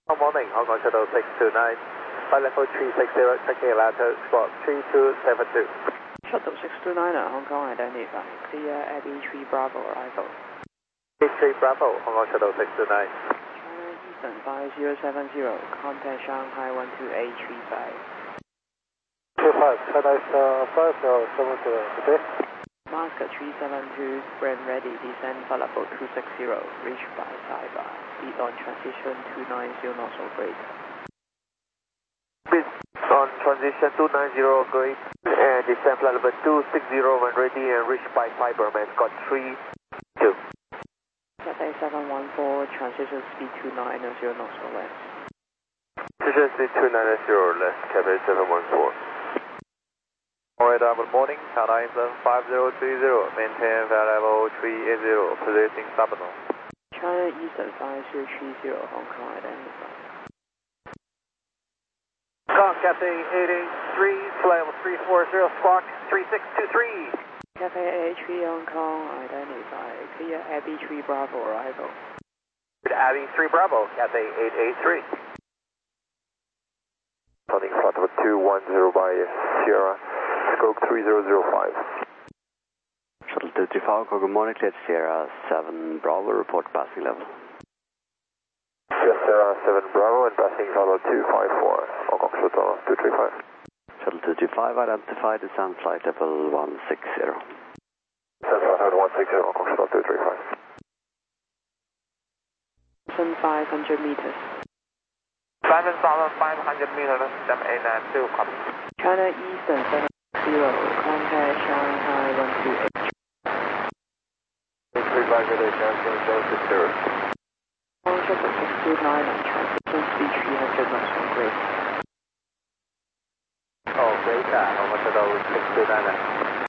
Good morning, Hong Kong Shuttle 629, flight level 360, checking Atlanta, squawk 3272. Shuttle 629 at Hong Kong identify, clear Abbey 3 Bravo arrival. 3 Bravo, Hong Kong Shuttle 629. China Eastern 5070, contact Shanghai 12835. 25, China Eastern 5070, today. Mask 372, brand ready, descend flight level 260, reach by Saiba, speed on transition 290 knots or greater. Speed on transition 290 great, and descend flight level 260 when ready and reach by Saiba, Scott 32. Cathay 714, transition speed 290 knots or less. Transition speed 290 less, Cathay 714. Alright, good morning, China Eastern 5030, maintain flight level 380, positioning subnormal. China Eastern 5030, Hong Kong identify. Cathay 883, flight level 340, squawk 3623. Cathay 83 Hong Kong identify, clear Abbey 3 Bravo arrival. Abbey 3 Bravo, Cathay 883. Turning flight level 210 by Sierra. Stroke 3005. Shuttle 235, good morning, cleared Sierra 7 Bravo, report passing level. Yes, Sierra 7 Bravo and passing level 254, Hong Kong Shuttle 235. Shuttle 235, identified, descent flight level 160. Descent flight level 160, Hong Kong Shuttle 235. 500 meters. 7,500 meters, 7892, copy. China Eastern 70, contact Shanghai 128. 35 good day, Johnson, Joseph Stewart. Hong Kong Shuttle 629 on transition speed 300 knots or greater. Oh, great, Hong Kong Shuttle 629.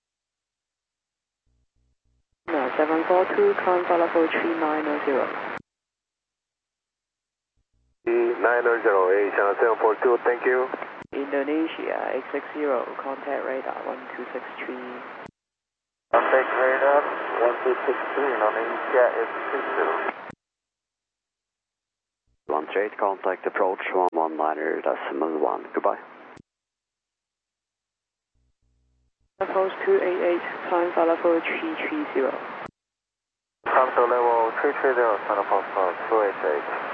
No, 742, climb flight level 3900. 900, China 742, thank you. Indonesia 860, contact radar 1263. Contact radar 1263, Indonesia 860. 138, contact approach 119.1, goodbye. Post 288, climb flight level 330. Come to level 330, China Post 288.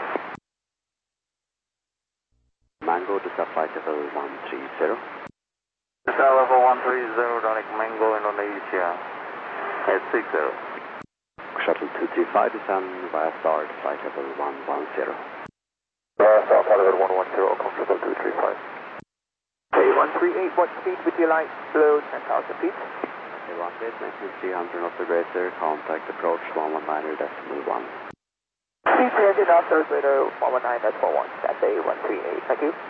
Mango, descent flight level 130. Descent level 130, Donic Mango, Indonesia 860. Shuttle 235, descend via start, flight level 110. Start flight level 110, Hong Kong Shuttle 235. Okay, 138, what speed would you like? Below 10,000 feet. Okay, 138, maintain 300 knots or greater, contact approach 119.1. 300 knots or greater, 119.1, Cathay 138, thank you.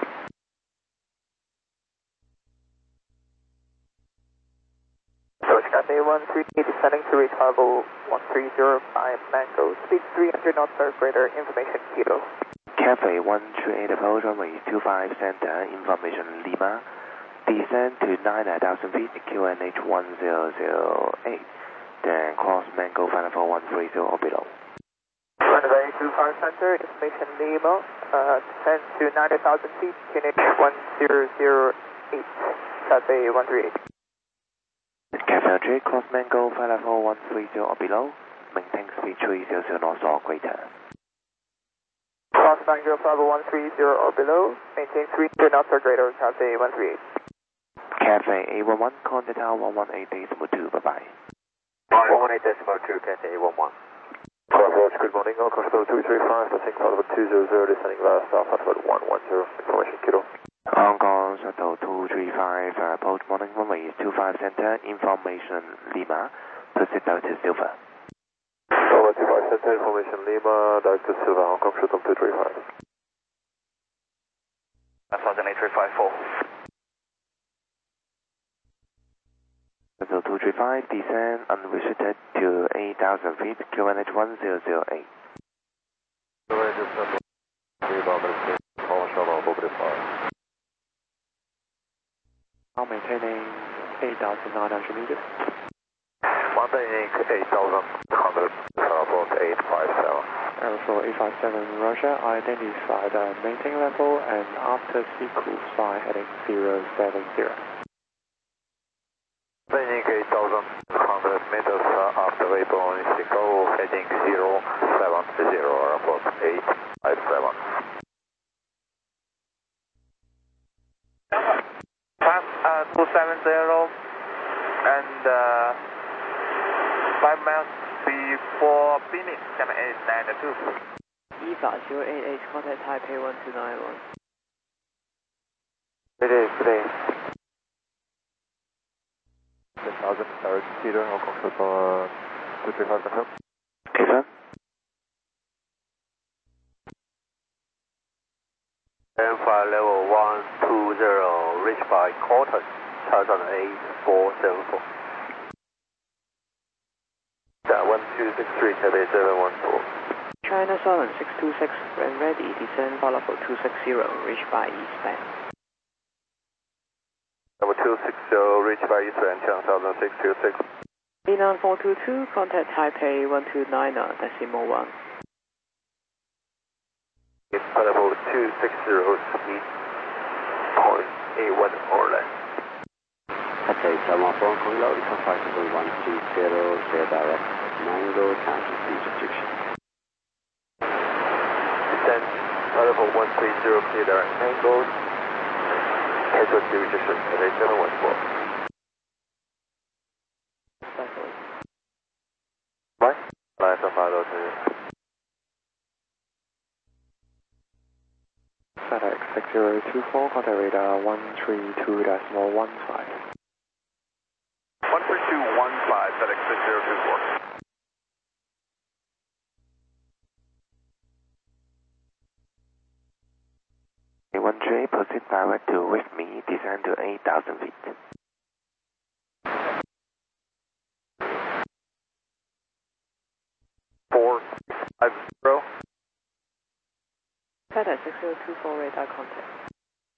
Approach Cathay 138, descending to reach level 1305 Mango, speed 300 knots or greater, information kilo. Cathay 138 approach runway 25 center, information Lima, descend to 9,000 feet, QNH 1008, then cross Mango flight level 130 or below. Runway 25 center, information Lima, descend to 90,000 feet, QNH 1008, Cathay 138. Cathay 3, cross Mango flight level 130 or below, maintain speed 300 knots or greater. Cross Mango flight level 130 or below, maintain 300 knots or greater, Cathay 138. Cathay A11, contact tower 118.2, bye-bye. 118.2, Cathay A11. Good morning, Hong Kong Shuttle 235, passing flight level 200, descending via star flight level 110, information kilo. Hong Kong Shuttle 235, approach morning runway 25 center, information Lima, proceed to Silver. Runway 25 center, information Lima, direct to Silver, Hong Kong Shuttle 235. That's 18354. Shuttle 235, descend unrestricted to 8,000 feet, QNH 1008. Now maintaining 8,900 meters. Maintaining 8,100, 857. Airflow 857 Roger, identify the maintain level and after sequence fly heading 070. Indicate 1,100 meters after waypoint 60, heading 070, airport 857. Pass 270 and 5 miles before Phoenix, 7892. EVA 088, contact Taipei 1291. Good day. 10,000 direct Peter, Hong Kong Total 235 can help. Confirm. Flight level 120, reached by Corton, 2008-474. 1263, Taipei 714. China Southern 626, when ready, descend follow for 260, reach by eastbound. Number 260, reached by eastbound, 10,626. Vietnam 422, contact Taipei 1290.1. It's level 260, speed 0.81 or less. Okay, Taiwan Hong Kong load, compatible 130, clear direct, Mango, cancel speed restriction. Descend level 130, clear direct Mango, cancel speed restriction, Taipei 714. Bye. Bye, Safado to you. FedEx 6024, contact radar 132.15. 13215, FedEx 6024. A1J, proceed direct to with me, descend to 8,000 feet. FedEx 6024, radar contact.